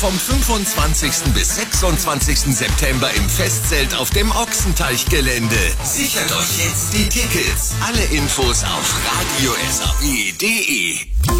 Vom 25. bis 26. September im Festzelt auf dem Ochsenteichgelände. Sichert euch jetzt die Tickets. Alle Infos auf radiosaw.de.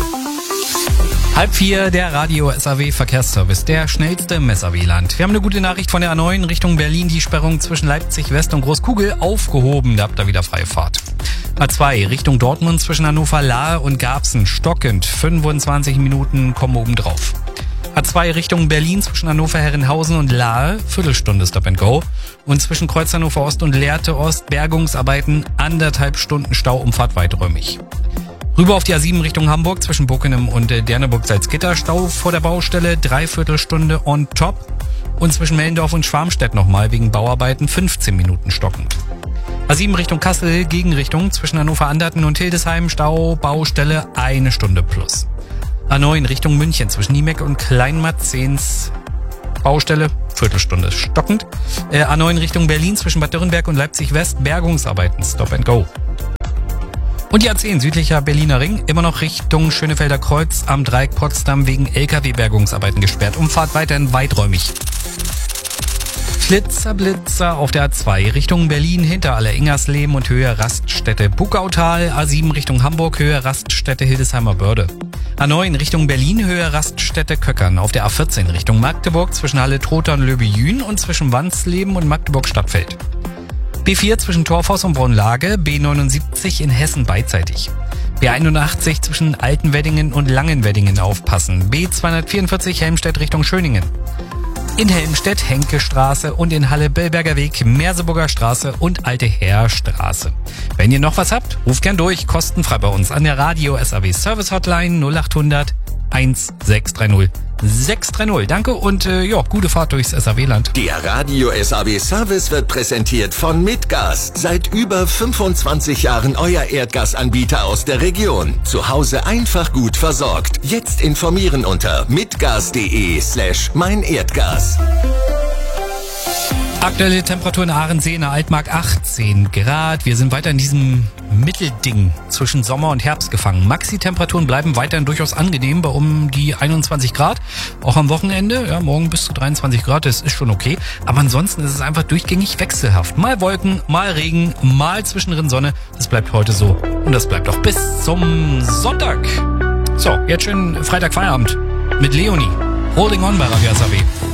3:30, der Radio SAW Verkehrsservice, der schnellste im SAW-Land. Wir haben eine gute Nachricht von der A9 Richtung Berlin. Die Sperrung zwischen Leipzig West und Großkugel aufgehoben. Da habt ihr wieder freie Fahrt. A2 Richtung Dortmund zwischen Hannover Lahe und Garbsen stockend. 25 Minuten kommen obendrauf. A2 Richtung Berlin zwischen Hannover Herrenhausen und Lahe, Viertelstunde Stop and Go. Und zwischen Kreuz Hannover Ost und Lehrte Ost Bergungsarbeiten, 1,5 Stunden Stauumfahrt weiträumig. Rüber auf die A7 Richtung Hamburg zwischen Bockenem und Derneburg-Salzgitter, Stau vor der Baustelle, 3/4 Stunde on top. Und zwischen Mellendorf und Schwarmstedt nochmal wegen Bauarbeiten 15 Minuten stockend. A7 Richtung Kassel, Gegenrichtung zwischen Hannover-Anderten und Hildesheim, Stau, Baustelle, 1 Stunde plus. A9 Richtung München zwischen Niemeck und Kleinmarzens, Baustelle, Viertelstunde stockend. A9 Richtung Berlin zwischen Bad Dürrenberg und Leipzig West, Bergungsarbeiten, Stop and Go. Und die A10 südlicher Berliner Ring, immer noch Richtung Schönefelder Kreuz am Dreieck Potsdam wegen LKW-Bergungsarbeiten gesperrt. Umfahrt weiterhin weiträumig. Blitzer auf der A2 Richtung Berlin hinter Ingersleben und Höhe Raststätte Buckautal. A7 Richtung Hamburg Höhe Raststätte Hildesheimer Börde. A9 Richtung Berlin Höhe Raststätte Köckern. Auf der A14 Richtung Magdeburg zwischen Halle-Trotha und Löbejün und zwischen Wandsleben und Magdeburg-Stadtfeld. B4 zwischen Torfhaus und Braunlage, B79 in Hessen beidseitig. B81 zwischen Altenweddingen und Langenweddingen aufpassen. B244 Helmstedt Richtung Schöningen. In Helmstedt Henke-Straße und in Halle Bellberger Weg, Merseburger Straße und Alte Heerstraße. Wenn ihr noch was habt, ruft gern durch, kostenfrei bei uns an der Radio SAW Service Hotline 0800 1630 630. Danke und gute Fahrt durchs SAW-Land. Der Radio SAW Service wird präsentiert von Mitgas. Seit über 25 Jahren euer Erdgasanbieter aus der Region. Zu Hause einfach gut versorgt. Jetzt informieren unter mitgas.de/meinerdgas. Aktuelle Temperatur in Ahrensee in der Altmark 18 Grad. Wir sind weiter in diesem Mittelding zwischen Sommer und Herbst gefangen. Maxi-Temperaturen bleiben weiterhin durchaus angenehm bei um die 21 Grad. Auch am Wochenende, ja, morgen bis zu 23 Grad, das ist schon okay. Aber ansonsten ist es einfach durchgängig wechselhaft. Mal Wolken, mal Regen, mal zwischendrin Sonne. Das bleibt heute so. Und das bleibt auch bis zum Sonntag. So, jetzt schön Freitag Feierabend mit Leonie. Holding on bei Radio SAW.